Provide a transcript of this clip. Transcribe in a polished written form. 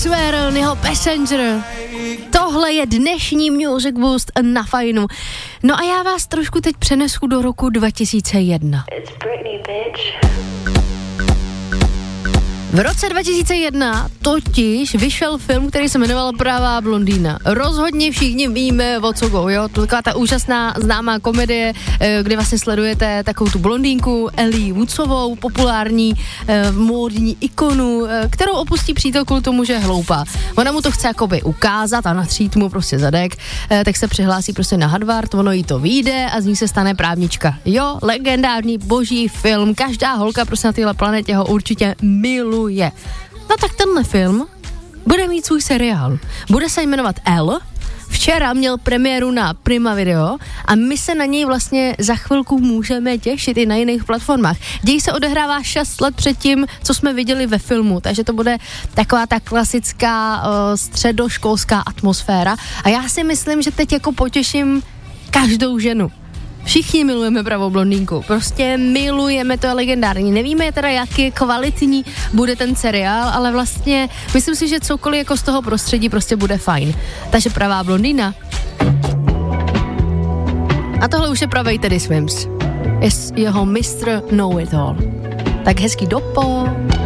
Maxwell, jeho Passenger. Tohle je dnešní Music Boost na Fajnu. No a já vás trošku teď přenesu do roku 2001. V roce 2001 totiž vyšel film, který se jmenoval Pravá blondýna. Rozhodně všichni víme, o co go, jo? To je taková ta úžasná známá komedie, kde vlastně sledujete takovou tu blondýnku Ellie Woodsovou, populární módní ikonu, kterou opustí přítel kvůli tomu, že je hloupá. Ona mu to chce jakoby ukázat a natřít mu prostě zadek, tak se přihlásí prostě na Harvard, ono jí to vyjde a z ní se stane právnička. Jo, legendární boží film, každá holka prostě na téhle planetě ho určitě miluje. No tak tenhle film bude mít svůj seriál. Bude se jmenovat Elle. Včera měl premiéru na Prima Video a my se na něj vlastně za chvilku můžeme těšit i na jiných platformách. Děj se odehrává 6 let před tím, co jsme viděli ve filmu, takže to bude taková ta klasická středoškolská atmosféra a já si myslím, že teď jako potěším každou ženu. Všichni milujeme Pravou blondýnku, prostě milujeme, to je legendární. Nevíme teda, jaký kvalitní bude ten seriál, ale vlastně myslím si, že cokoliv jako z toho prostředí prostě bude fajn. Takže Pravá blondýna. A tohle už je pravej Teddy Swims. Je jeho Mr. Know It All. Tak hezký dopo.